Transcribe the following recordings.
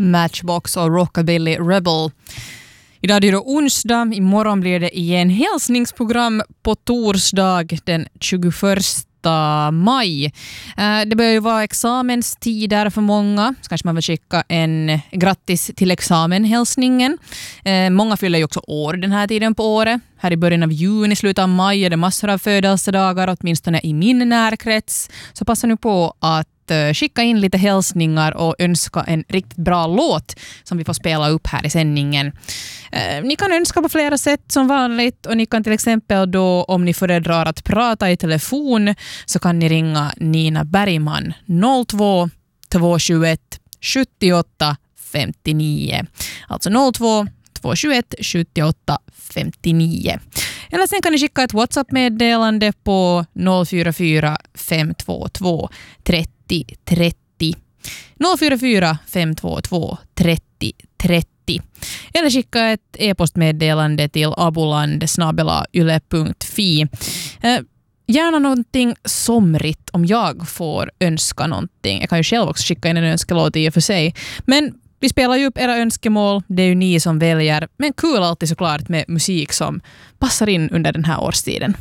Matchbox och Rockabilly Rebel. Idag är det då onsdag, imorgon blir det igen hälsningsprogram på torsdag den 21 maj. Det börjar ju vara examenstider för många. Så kanske man vill skicka en grattis till examenhälsningen. Många fyller ju också år den här tiden på året. Här i början av juni, slutet av maj är det massor av födelsedagar, åtminstone i min närkrets. Så passa nu på att skicka in lite hälsningar och önska en riktigt bra låt som vi får spela upp här i sändningen. Ni kan önska på flera sätt som vanligt, och ni kan till exempel då, om ni föredrar att prata i telefon, så kan ni ringa Nina Bergman 02 221 78 59. Alltså 02 221 78 59. Eller sen kan ni skicka ett WhatsApp-meddelande på 044 522 30 30. 044 522 30 30. Eller skicka ett e-postmeddelande till abuland@yle.fi. Gärna någonting somrigt om jag får önska någonting. Jag kan ju själv också skicka in en önskelåt i och för sig. Men vi spelar ju upp era önskemål. Det är ju ni som väljer. Men kul alltid såklart med musik som passar in under den här årstiden.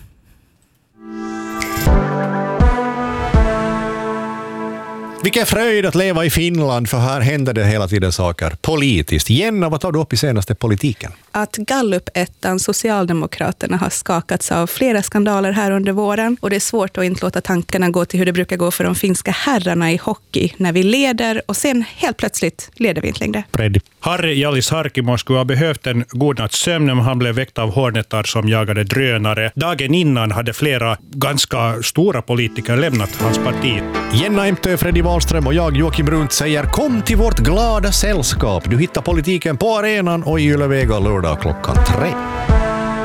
Vilken fröjd att leva i Finland, för här händer det hela tiden saker politiskt. Jenna, vad tar du upp i senaste politiken? Att Gallup-ettan Socialdemokraterna har skakats av flera skandaler här under våren, och det är svårt att inte låta tankarna gå till hur det brukar gå för de finska herrarna i hockey när vi leder och sen helt plötsligt leder vi inte längre. Harry Jallis Harkimo skulle ha behövt en god natts sömn när han blev väckt av hornetar som jagade drönare. Dagen innan hade flera ganska stora politiker lämnat hans parti. Jenna Emtö, Freddy Wahlström och jag, Joakim Brunt, säger kom till vårt glada sällskap. Du hittar politiken på arenan och i Yle Vega lördag klockan 3.